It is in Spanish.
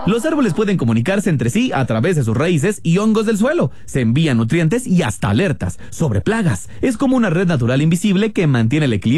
Los árboles pueden comunicarse entre sí a través de sus raíces y hongos del suelo. Se envían nutrientes y hasta alertas sobre plagas. Es como una red natural invisible que mantiene el equilibrio